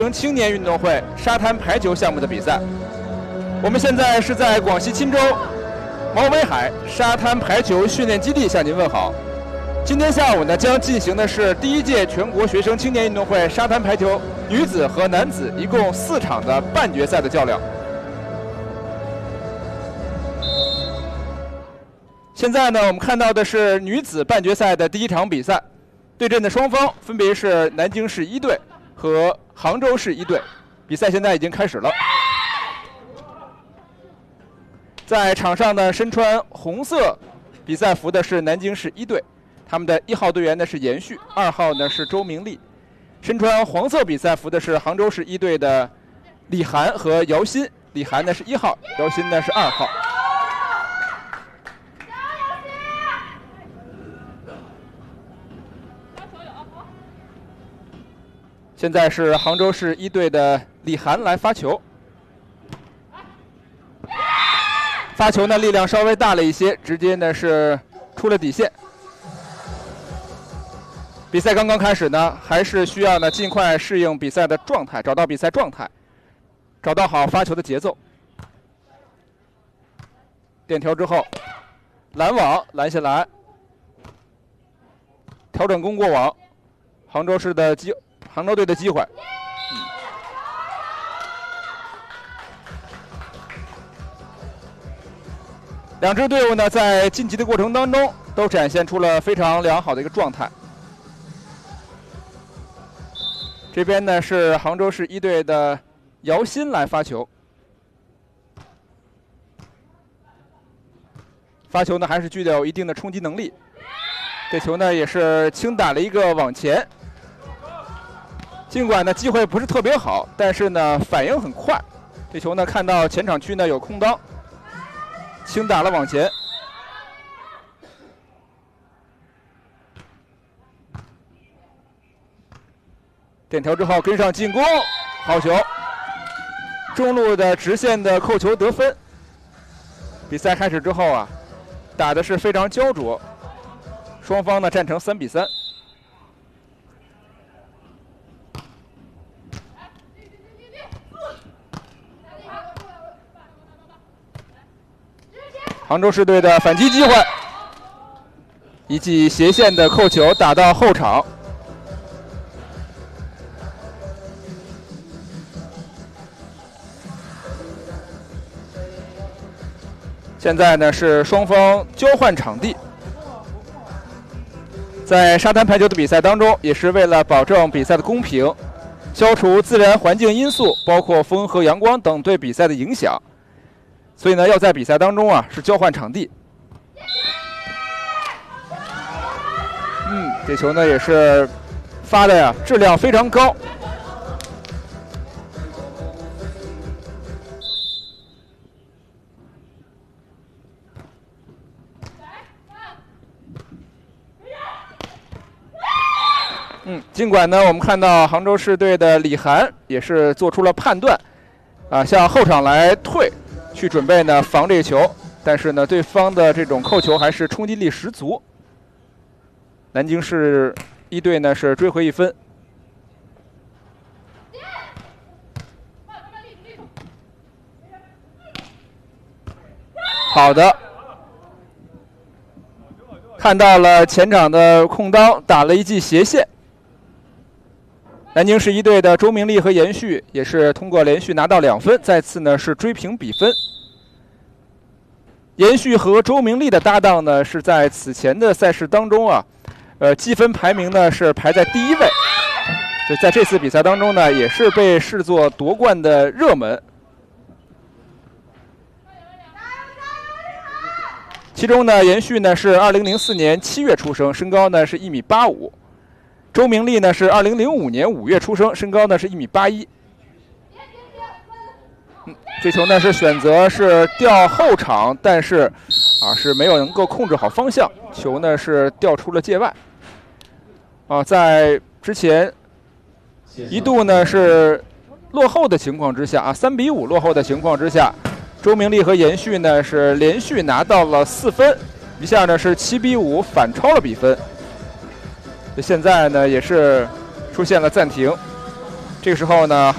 青年运动会沙滩排球项目的比赛。我们现在是在广西钦州毛尾海沙滩排球训练基地向您问好。今天下午呢，将进行的是第1届全国学生青年运动会沙滩排球女子和男子一共4场的半决赛的较量。现在呢，我们看到的是女子半决赛的第1场比赛，对阵的双方分别是南京市1队和杭州市1队。比赛现在已经开始了。在场上呢，身穿红色比赛服的是南京市1队，他们的1号队员呢是严旭，2号呢是周明丽。身穿黄色比赛服的是杭州市1队的李涵和姚鑫，李涵呢是1号，姚鑫呢是2号。现在是杭州市1队的李涵来发球，发球呢力量稍微大了一些，直接呢是出了底线。比赛刚刚开始呢，还是需要呢尽快适应比赛的状态，找到比赛状态，找到好发球的节奏。点球之后，拦网拦下来，调整攻过网，杭州队的机会。两支队伍呢，在晋级的过程当中，都展现出了非常良好的一个状态。这边呢是杭州市1队的姚鑫来发球，发球呢还是具有一定的冲击能力。这球呢也是轻打了一个往前。尽管呢机会不是特别好，但是呢反应很快。这球呢看到前场区呢有空当，轻打了往前。点球之后跟上进攻，好球！中路的直线的扣球得分。比赛开始之后啊，打的是非常焦灼，双方呢战成3比3。杭州市队的反击机会，一记斜线的扣球打到后场。现在呢是双方交换场地。在沙滩排球的比赛当中，也是为了保证比赛的公平，消除自然环境因素，包括风和阳光等对比赛的影响。所以呢，要在比赛当中啊是交换场地。这球呢也是发的呀，质量非常高。尽管呢我们看到杭州市队的李涵也是做出了判断，向后场来退。去准备呢防这个球，但是呢对方的这种扣球还是冲击力十足。南京市1队呢是追回1分。好的，看到了前场的空当，打了一记斜线。南京市1队的周明丽和严旭也是通过连续拿到2分，再次呢是追平比分。严旭和周明丽的搭档呢是在此前的赛事当中啊，积分排名呢是排在第1位，所以在这次比赛当中呢也是被视作夺冠的热门。其中呢，严旭呢是2004年7月出生，身高呢是1.85米。周明丽呢是2005年5月出生，身高呢是1.81米。这球呢是选择是掉后场，但是是没有能够控制好方向，球呢是掉出了界外。在之前一度呢是落后的情况之下3比5落后的情况之下，周明丽和严旭呢是连续拿到了4分，一下呢是7比5反超了比分。现在呢也是出现了暂停，这个时候呢